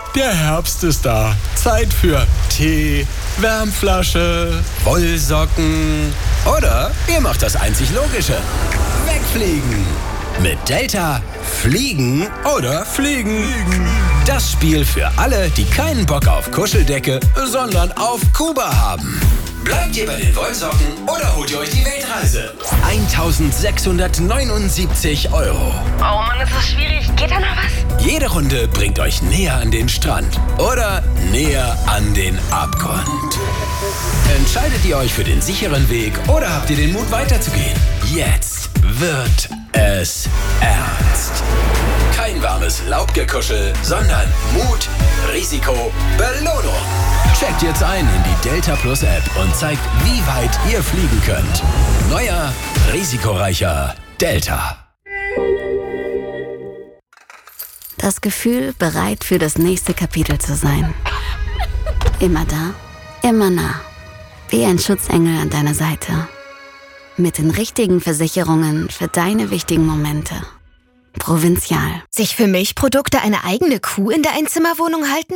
der Herbst ist da. Zeit für Tee, Wärmflasche, Wollsocken oder ihr macht das einzig Logische. Wegfliegen. Mit Delta fliegen oder fliegen. Das Spiel für alle, die keinen Bock auf Kuscheldecke, sondern auf Kuba haben. Bleibt ihr bei den Wollsocken oder holt ihr euch die Weltreise? 1.679 €. Oh Mann, ist das schwierig. Geht da noch was? Jede Runde bringt euch näher an den Strand oder näher an den Abgrund. Entscheidet ihr euch für den sicheren Weg oder habt ihr den Mut weiterzugehen? Jetzt wird es ernst. Kein warmes Laubgekuschel, sondern Mut, Risiko, Belohnung. Checkt jetzt ein in die Delta Plus App und zeigt, wie weit ihr fliegen könnt. Neuer, risikoreicher Delta. Das Gefühl, bereit für das nächste Kapitel zu sein. Immer da, immer nah. Wie ein Schutzengel an deiner Seite. Mit den richtigen Versicherungen für deine wichtigen Momente. Provinzial. Sich für Milchprodukte eine eigene Kuh in der Einzimmerwohnung halten?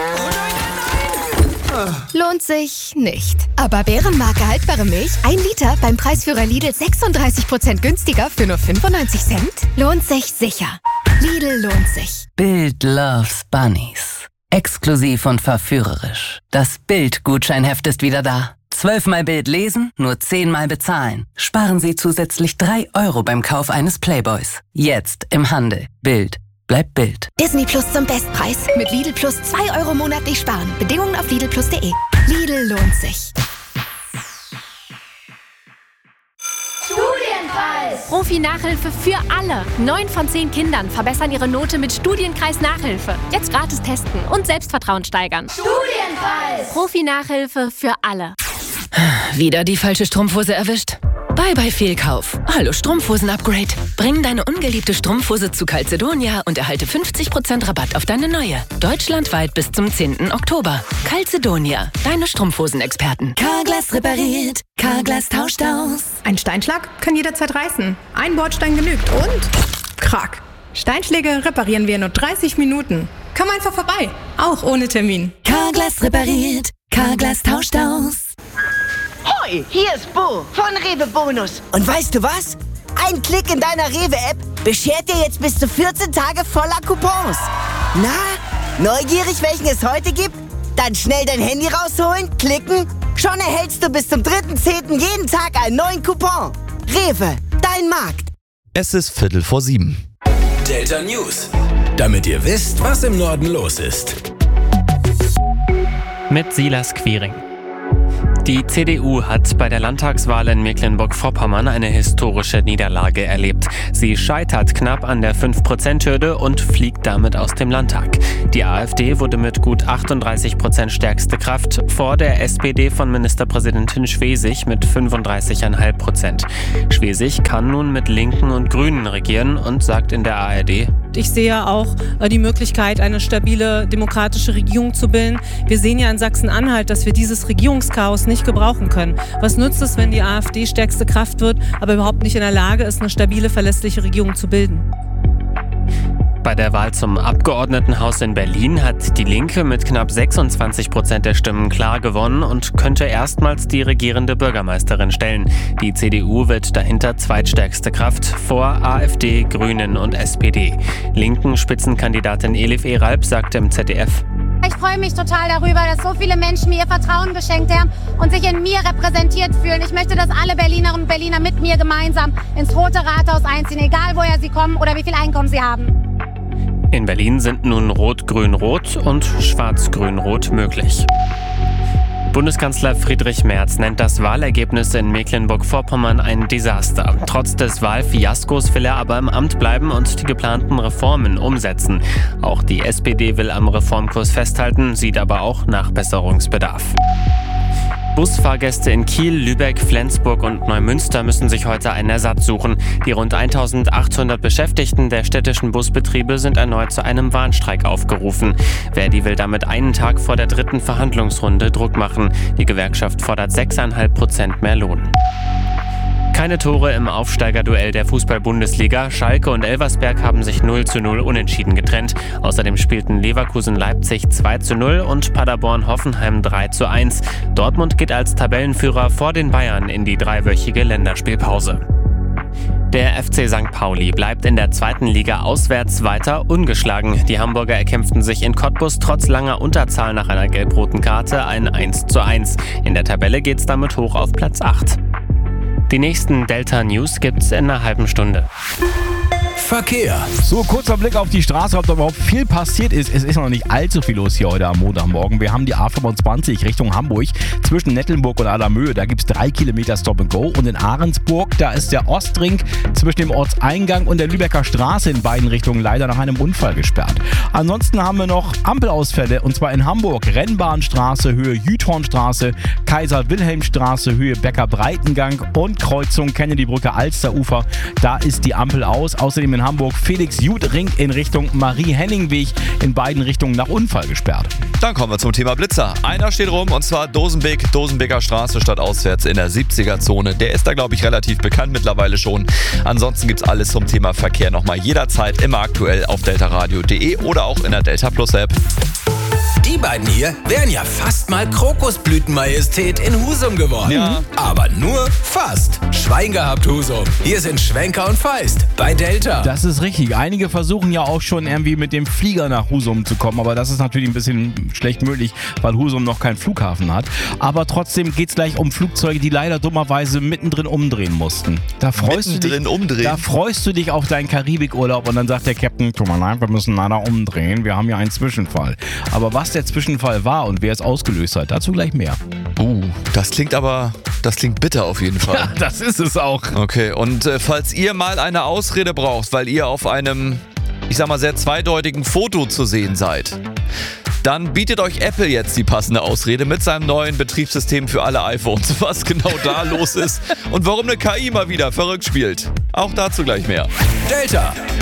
Lohnt sich nicht. Aber Bärenmarke haltbare Milch, 1 Liter beim Preisführer Lidl 36% günstiger für nur 95 Cent? Lohnt sich sicher. Lidl lohnt sich. Bild loves Bunnies. Exklusiv und verführerisch. Das Bild-Gutscheinheft ist wieder da. 12-mal Bild lesen, nur 10-mal bezahlen. Sparen Sie zusätzlich 3 € beim Kauf eines Playboys. Jetzt im Handel. Bild. Bleibt Bild. Disney Plus zum Bestpreis. Mit Lidl Plus 2 € monatlich sparen. Bedingungen auf lidlplus.de. Lidl lohnt sich. Studienkreis! Profi-Nachhilfe für alle. 9 von 10 Kindern verbessern ihre Note mit Studienkreis Nachhilfe. Jetzt gratis testen und Selbstvertrauen steigern. Studienkreis! Profi-Nachhilfe für alle. Wieder die falsche Strumpfhose erwischt? Bye Fehlkauf. Hallo Strumpfhosen-Upgrade. Bring deine ungeliebte Strumpfhose zu Calzedonia und erhalte 50% Rabatt auf deine neue. Deutschlandweit bis zum 10. Oktober. Calzedonia, deine Strumpfhosenexperten. Carglass repariert, Carglass tauscht aus. Ein Steinschlag kann jederzeit reißen. Ein Bordstein genügt und krack. Steinschläge reparieren wir in nur 30 Minuten. Komm einfach vorbei, auch ohne Termin. Carglass repariert, Carglass tauscht aus. Hoi, hier ist Bo von Rewe Bonus. Und weißt du was? Ein Klick in deiner Rewe-App beschert dir jetzt bis zu 14 Tage voller Coupons. Na, neugierig, welchen es heute gibt? Dann schnell dein Handy rausholen, klicken. Schon erhältst du bis zum 3.10. jeden Tag einen neuen Coupon. Rewe, dein Markt. Es ist 6:45. Delta News. Damit ihr wisst, was im Norden los ist. Mit Silas Quiring. Die CDU hat bei der Landtagswahl in Mecklenburg-Vorpommern eine historische Niederlage erlebt. Sie scheitert knapp an der 5%-Hürde und fliegt damit aus dem Landtag. Die AfD wurde mit gut 38% stärkste Kraft vor der SPD von Ministerpräsidentin Schwesig mit 35,5%. Schwesig kann nun mit Linken und Grünen regieren und sagt in der ARD: Ich sehe auch die Möglichkeit, eine stabile demokratische Regierung zu bilden. Wir sehen ja in Sachsen-Anhalt, dass wir dieses Regierungschaos nicht gebrauchen können. Was nützt es, wenn die AfD stärkste Kraft wird, aber überhaupt nicht in der Lage ist, eine stabile, verlässliche Regierung zu bilden? Bei der Wahl zum Abgeordnetenhaus in Berlin hat die Linke mit knapp 26% der Stimmen klar gewonnen und könnte erstmals die regierende Bürgermeisterin stellen. Die CDU wird dahinter zweitstärkste Kraft vor AfD, Grünen und SPD. Linken Spitzenkandidatin Elif Eralp sagte im ZDF: Ich freue mich total darüber, dass so viele Menschen mir ihr Vertrauen geschenkt haben und sich in mir repräsentiert fühlen. Ich möchte, dass alle Berlinerinnen und Berliner mit mir gemeinsam ins Rote Rathaus einziehen, egal woher sie kommen oder wie viel Einkommen sie haben. In Berlin sind nun Rot-Grün-Rot und Schwarz-Grün-Rot möglich. Bundeskanzler Friedrich Merz nennt das Wahlergebnis in Mecklenburg-Vorpommern ein Desaster. Trotz des Wahlfiaskos will er aber im Amt bleiben und die geplanten Reformen umsetzen. Auch die SPD will am Reformkurs festhalten, sieht aber auch Nachbesserungsbedarf. Busfahrgäste in Kiel, Lübeck, Flensburg und Neumünster müssen sich heute einen Ersatz suchen. Die rund 1800 Beschäftigten der städtischen Busbetriebe sind erneut zu einem Warnstreik aufgerufen. Verdi will damit einen Tag vor der 3. Verhandlungsrunde Druck machen. Die Gewerkschaft fordert 6,5% mehr Lohn. Keine Tore im Aufsteigerduell der Fußball-Bundesliga. Schalke und Elversberg haben sich 0:0 unentschieden getrennt. Außerdem spielten Leverkusen-Leipzig 2:0 und Paderborn-Hoffenheim 3:1. Dortmund geht als Tabellenführer vor den Bayern in die 3-wöchige Länderspielpause. Der FC St. Pauli bleibt in der 2. Liga auswärts weiter ungeschlagen. Die Hamburger erkämpften sich in Cottbus trotz langer Unterzahl nach einer gelb-roten Karte ein 1:1. In der Tabelle geht's damit hoch auf Platz 8. Die nächsten Delta News gibt's in einer halben Stunde. Verkehr. So, kurzer Blick auf die Straße, ob da überhaupt viel passiert ist. Es ist noch nicht allzu viel los hier heute am Montagmorgen. Wir haben die A25 Richtung Hamburg zwischen Nettelnburg und Adamöhe. Da gibt es 3 Kilometer Stop and Go. Und in Ahrensburg, da ist der Ostring zwischen dem Ortseingang und der Lübecker Straße in beiden Richtungen leider nach einem Unfall gesperrt. Ansonsten haben wir noch Ampelausfälle und zwar in Hamburg. Rennbahnstraße, Höhe Jüthornstraße, Kaiser-Wilhelm-Straße, Höhe Becker-Breitengang und Kreuzung Kennedy-Brücke Alsterufer. Da ist die Ampel aus. Außerdem in Hamburg Felix-Jud-Ring in Richtung Marie-Henning-Weg in beiden Richtungen nach Unfall gesperrt. Dann kommen wir zum Thema Blitzer. Einer steht rum und zwar Dosenbeker Straße stadtauswärts in der 70er-Zone. Der ist da, glaube ich, relativ bekannt mittlerweile schon. Ansonsten gibt's alles zum Thema Verkehr nochmal jederzeit immer aktuell auf deltaradio.de oder auch in der Delta Plus App. Die beiden hier wären ja fast mal Krokusblütenmajestät in Husum geworden. Ja. Aber nur fast. Schwein gehabt, Husum. Hier sind Schwenker und Feist bei Delta. Das ist richtig. Einige versuchen ja auch schon irgendwie mit dem Flieger nach Husum zu kommen, aber das ist natürlich ein bisschen schlecht möglich, weil Husum noch keinen Flughafen hat. Aber trotzdem geht es gleich um Flugzeuge, die leider dummerweise mittendrin umdrehen mussten. Da freust du dich auf deinen Karibikurlaub und dann sagt der Captain, tut mir leid, wir müssen leider umdrehen, wir haben hier einen Zwischenfall. Aber was der Zwischenfall war und wer es ausgelöst hat, dazu gleich mehr. Das klingt bitter auf jeden Fall. Ja, das ist es auch. Okay, und falls ihr mal eine Ausrede braucht, weil ihr auf einem, ich sag mal, sehr zweideutigen Foto zu sehen seid, dann bietet euch Apple jetzt die passende Ausrede mit seinem neuen Betriebssystem für alle iPhones. Was genau da los ist und warum eine KI mal wieder verrückt spielt. Auch dazu gleich mehr. Delta.